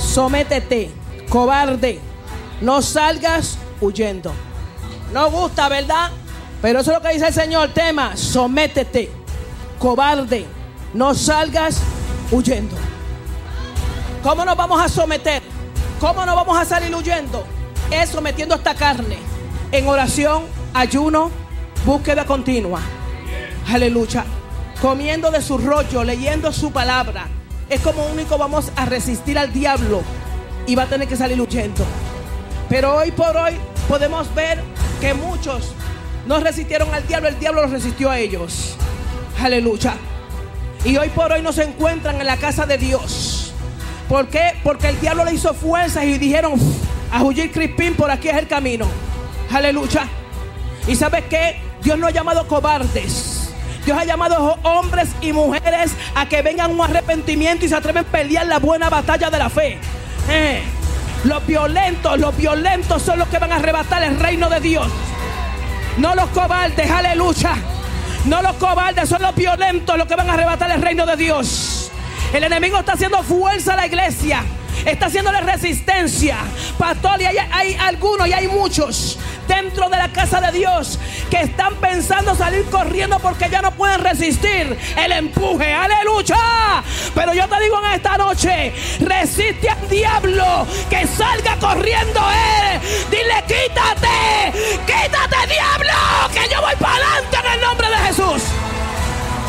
Sométete, cobarde. No salgas huyendo. No gusta, ¿verdad? Pero eso es lo que dice el Señor. Tema, sométete, cobarde. No salgas huyendo. ¿Cómo nos vamos a someter? ¿Cómo nos vamos a salir huyendo? Es sometiendo esta carne en oración, ayuno, búsqueda continua. Aleluya. Comiendo de su rollo, leyendo su palabra. Es como único vamos a resistir al diablo y va a tener que salir huyendo. Pero hoy por hoy podemos ver que muchos no resistieron al diablo, el diablo los resistió a ellos. Aleluya. Y hoy por hoy no se encuentran en la casa de Dios. ¿Por qué? Porque el diablo le hizo fuerzas y dijeron: a huir, Crispín, por aquí es el camino. Aleluya. ¿Y sabes qué? Dios no ha llamado cobardes. Dios ha llamado hombres y mujeres a que vengan a un arrepentimiento y se atreven a pelear la buena batalla de la fe. Los violentos son los que van a arrebatar el reino de Dios. No los cobardes, aleluya. No los cobardes, son los violentos los que van a arrebatar el reino de Dios. El enemigo está haciendo fuerza a la iglesia, está haciéndole resistencia. Pastor, y hay algunos y hay muchos dentro de la casa de Dios que están pensando salir corriendo porque ya no pueden resistir el empuje. Aleluya. Pero yo te digo en esta noche: resiste al diablo, que salga corriendo él. Dile: quítate, quítate, diablo, que yo voy para adelante en el nombre de Jesús.